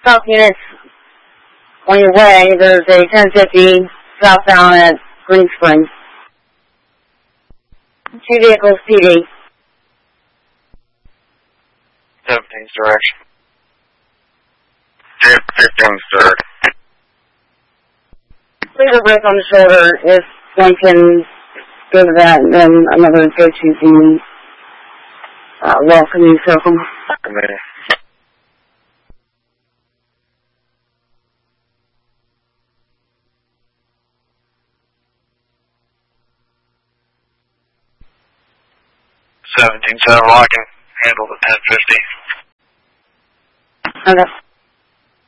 South units on your way. There's a 1050 southbound at Green Springs. 2 vehicles PD. 17's direction. 15's third. Leave a break on the shoulder if one can go to that, and then another go-to the welcome you circle. Committee. Seventeen several, I can handle the 1050. Okay.